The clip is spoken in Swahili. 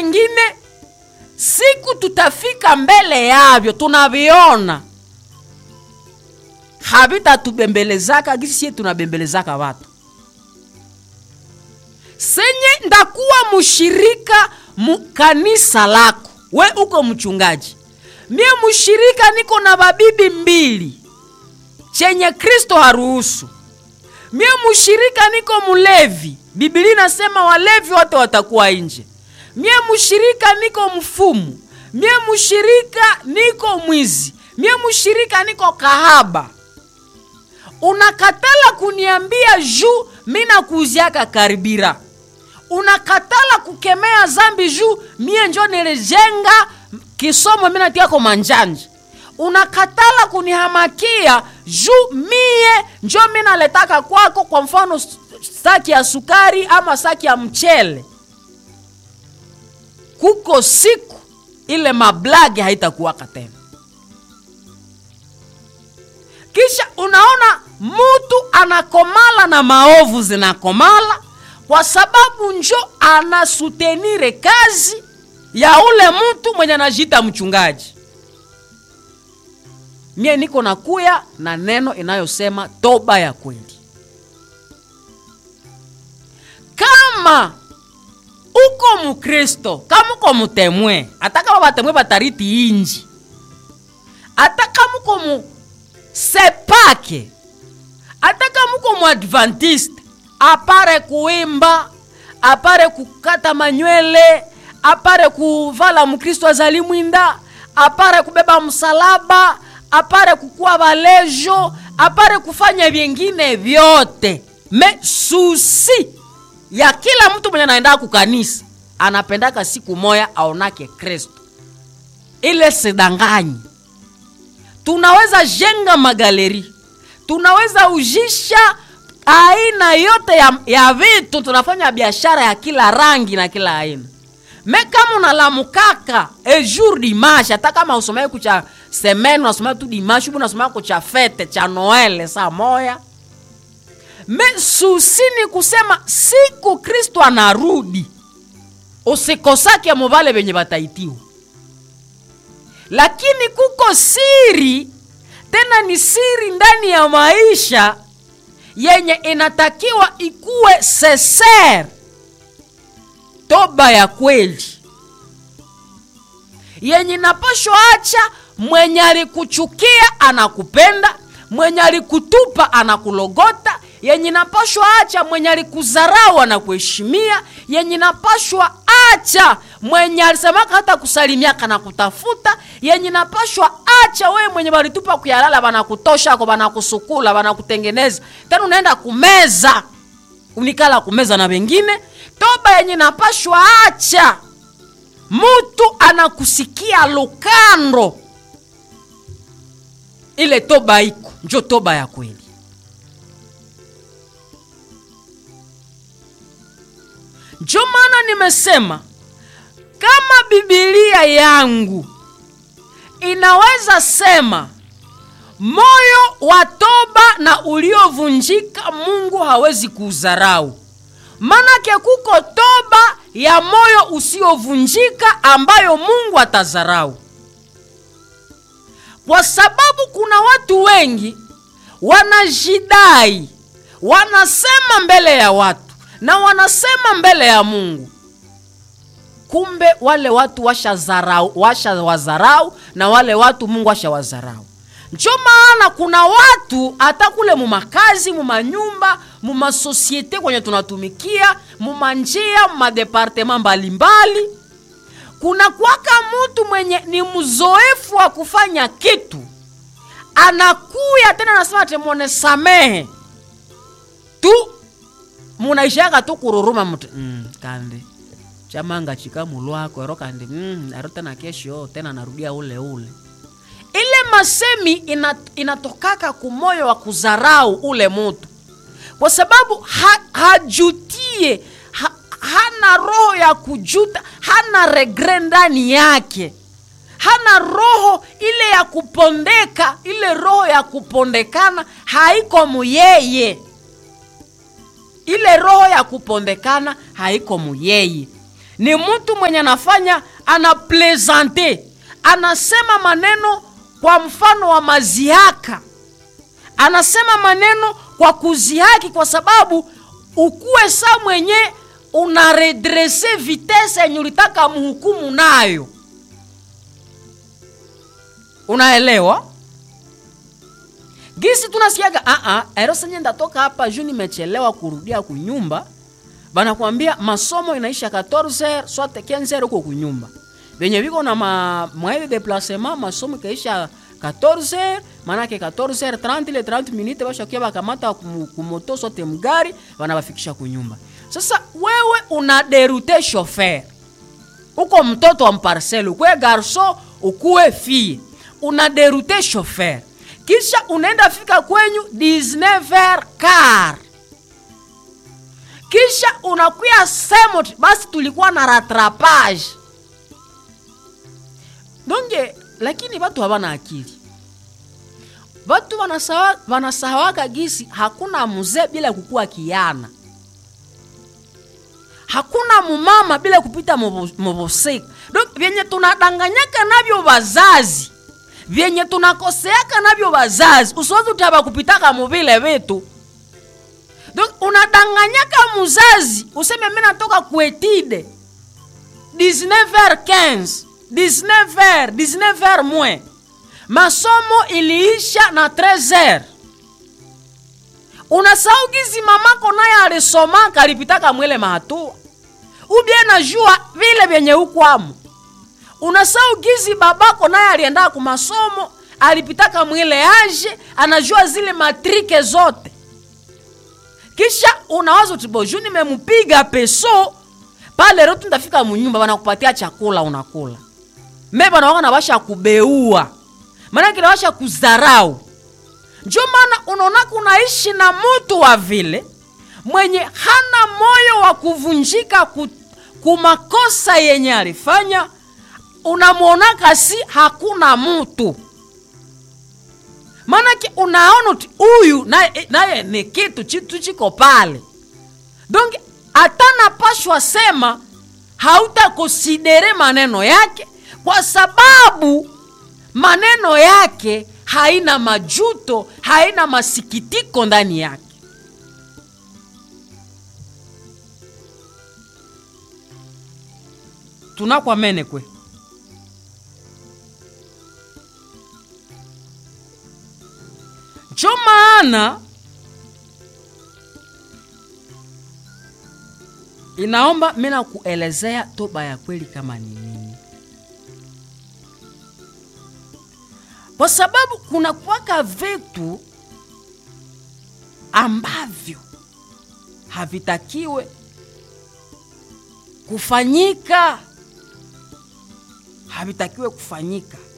vingine siku tutafika mbele yavyo tunaviona habita tubembelezaka gisi tunabembelezaka watu. Senye ndakuwa mushirika kanisa lako, we uko mchungaji, mie mushirika niko na babibi 2 chenye Kristo haruhusu. Mie mushirika niko mulevi, Biblia inasema walevi wote watakuwa nje. Mie mushirika niko mfumu, mie mushirika niko mwizi, mie mushirika niko kahaba. Unakatala kuniambia juu mina kuuziaka karibira. Unakatala kukemea zambi juu mie njo nilijenga kisomo mina tiako manjanja. Unakatala kunihamakia juu mie njo mina letaka kwako, kwa mfano saki ya sukari ama saki ya mchele. Kuko siku ile mablagi haitakuwaka tena. Kisha unaona mtu anakomala na maovu zinakomala kwa sababu njo anasutenire kazi ya ule mtu mwenye anajiita mchungaji. Mie niko nakuya na neno inayosema toba ya kweli. Kama uko mkristo, kama uko mtemwe, hata kama batemwe batariti inji, hata kama uko sepake, hata kama uko muadventiste, apare kuimba, apare kukata manywele, apare kuvala mkristo azalimwinda, apare kubeba msalaba, apare kukua balejo, apare kufanya vingine vyote, me susi ya kila mtu mwenye anaenda kukanisa anapendaka siku moya aonake Kristo. Ile sidanganyi. Tunaweza jenga magaleri, tunaweza ujisha aina yote ya vitu, tunafanya biashara ya kila rangi na kila aina. Me kama unalamukaka jour dimanche, hata kama usomee kucha semaine, unasomea tu dimanche, unasomea kucha fete cha Noel saa moya. Me susini kusema siku Kristo anarudi usikosake mubale benye bataitiwa. Lakini kuko siri, tena ni siri ndani ya maisha yenye inatakiwa ikuwe sincere. Toba ya kweli yenye napasho acha mwenye alikuchukia anakupenda, mwenye alikutupa anakulogota, yenye napasho acha mwenye alikudharau anakuheshimia, yenye napasho acha mwenye alisemaka hata kusalimia kana kutafuta, yenye napasho acha wewe mwenye balitupa kuyalala banakutosha kwa banakusukula banakutengeneza, tena unaenda kumeza unikala kumeza na wengine. Toba yenye napasho acha mtu anakusikia lukando, ile toba iko njo toba ya kweli. Njo maana nimesema kama Biblia yangu inaweza sema moyo wa toba na uliovunjika Mungu hawezi kudharau. Manake kuko toba ya moyo usiovunjika ambayo Mungu atadharau. Kwa sababu kuna watu wengi wanajidai, wanasema mbele ya watu na wanasema mbele ya Mungu, kumbe wale watu washawazarau na wale watu Mungu washawazarau. Ndio maana kuna watu hata kule mumakazi, mumanyumba, mumasosiete kwenye tunatumikia, mumanjia, mumadepartement mbalimbali, kuna kwaka mtu mwenye ni mzoefu wa kufanya kitu, anakuya tena anasema temone samehe tu, munaishaka tu kururuma mtu kande chamanga chika mulwako ero kande arota na kesho tena narudia ule. Ile masemi inatokaka kumoyo wa kudharau ule mtu, kwa sababu hajutie, hana roho ya kujuta, hana regret ndani yake, hana roho ile ya kupondeka. Ile roho ya kupondekana haiko muyeye, ile roho ya kupondekana haiko muyeye. ni mtu mwenye anafanya anaplezante, anasema maneno kwa mfano wa mazihaka, anasema maneno kwa kuzihaki, kwa sababu ukuwe saa mwenye unaredrese vitese yenye ulitaka mhukumu nayo. Unaelewa? Gisi tunasikiaga erosa nyenda toka hapa juu nimechelewa kurudia kunyumba, bana kuambia masomo inaisha 14h soit 15h huko kunyumba. Benye biko na moyen de déplacement masomo kaisha 14h, manake 14h30 le 30 minutes basha kia bakamata kumoto sote mgari bana bafikisha kunyumba. Sasa wewe una derute chauffeur. Uko mtoto wa mparcelle, ukwe garso, ukue fille. Una derute chauffeur. Kisha unaenda fika kwenyu 19h15. Kisha unakuya semo basi tulikuwa na rattrapage. Donge lakini watu hawana akili. Watu wanasahawaka gisi hakuna mzee bila kukua kiana. Hakuna mumama bila kupita moboseka. Donc vyenye tunadanganyaka navyo wazazi, vyenye tunakoseaka navyo wazazi, usiwazi utaba kupitaka mubile vitu. Donc unadanganyaka mzazi, useme mimi natoka kuetide 19h15, 19h moins. Masomo iliisha na 13h. Unasahau gizi mamako naye alisoma kalipitaka mwele mahatua. Ubie najua vile vyenye ukwamu. Unasahau gizi babako naye alienda ku masomo, alipitaka mwele age, anajua zile matrike zote. Kisha unawazo tiboju nimemupiga peso, pale rotu ndafika munyumba wanakupatia chakula unakula. Meba na wana basha kubeua. Maana kile basha kuzarau. Ndio maana unaona kunaishi na mtu wa vile mwenye hana moyo wa kuvunjika kumakosa yenye alifanya, unamuona kasi hakuna mtu. Maana unaona huyu naye ni kitu chiko pale. Donc atana pashwa sema hauta konsidere maneno yake, kwa sababu maneno yake haina majuto, haina masikitiko ndani yake. Tunakwa mene kwe. Ndio maana inaomba mimi kuelezea toba ya kweli kama ni nini. Kwa sababu kuna kuwaka vitu ambavyo havitakiwe kufanyika. Havitakiwe kufanyika.